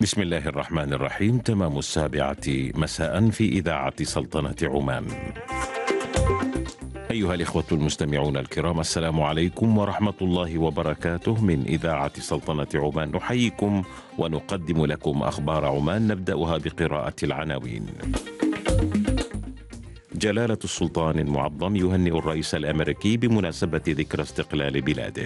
بسم الله الرحمن الرحيم. تمام 7 مساء في إذاعة سلطنة عمان. أيها الإخوة المستمعون الكرام، السلام عليكم ورحمة الله وبركاته. من إذاعة سلطنة عمان نحييكم ونقدم لكم أخبار عمان، نبدأها بقراءة العناوين. جلالة السلطان المعظم يهنئ الرئيس الأمريكي بمناسبة ذكرى استقلال بلاده.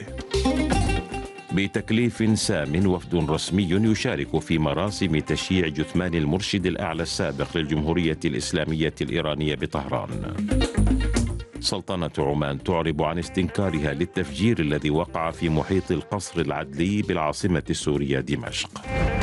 بتكليف سام وفد رسمي يشارك في مراسم تشييع جثمان المرشد الأعلى السابق للجمهورية الإسلامية الإيرانية بطهران. سلطنة عمان تعرب عن استنكارها للتفجير الذي وقع في محيط القصر العدلي بالعاصمة السورية دمشق.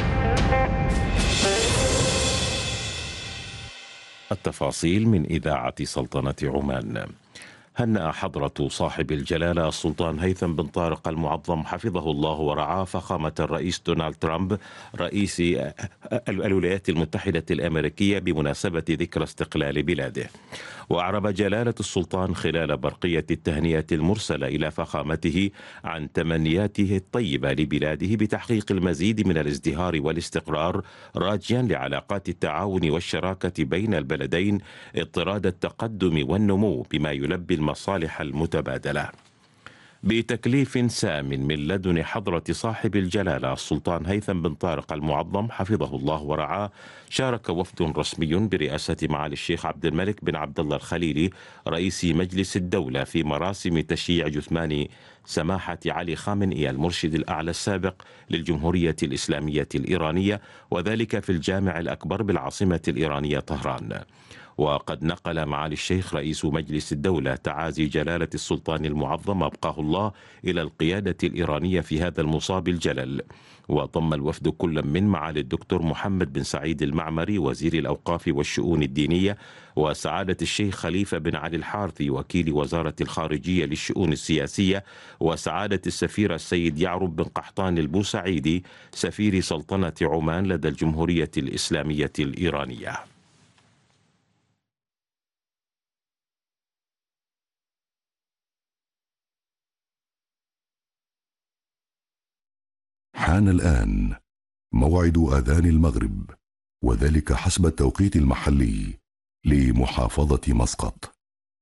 التفاصيل من إذاعة سلطنة عمان. هنأ حضرة صاحب الجلالة السلطان هيثم بن طارق المعظم حفظه الله ورعاه فخامة الرئيس دونالد ترامب رئيس الولايات المتحدة الأمريكية بمناسبة ذكرى استقلال بلاده. وأعرب جلالة السلطان خلال برقية التهنئة المرسلة إلى فخامته عن تمنياته الطيبة لبلاده بتحقيق المزيد من الازدهار والاستقرار، راجيا لعلاقات التعاون والشراكة بين البلدين اضطراد التقدم والنمو بما يلبي المصالح المتبادلة. بتكليف سام من لدن حضرة صاحب الجلالة السلطان هيثم بن طارق المعظم حفظه الله ورعاه، شارك وفد رسمي برئاسة معالي الشيخ عبد الملك بن عبد الله الخليلي رئيس مجلس الدولة في مراسم تشييع جثمان سماحة علي خامنئي المرشد الأعلى السابق للجمهورية الإسلامية الإيرانية، وذلك في الجامع الأكبر بالعاصمة الإيرانية طهران. وقد نقل معالي الشيخ رئيس مجلس الدولة تعازي جلالة السلطان المعظم أبقاه الله إلى القيادة الإيرانية في هذا المصاب الجلل. وضم الوفد كل من معالي الدكتور محمد بن سعيد المعمري وزير الأوقاف والشؤون الدينية، وسعادة الشيخ خليفة بن علي الحارثي وكيل وزارة الخارجية للشؤون السياسية، وسعادة السفير السيد يعرب بن قحطان البوسعيدي سفير سلطنة عمان لدى الجمهورية الإسلامية الإيرانية. حان الآن موعد آذان المغرب، وذلك حسب التوقيت المحلي لمحافظة مسقط.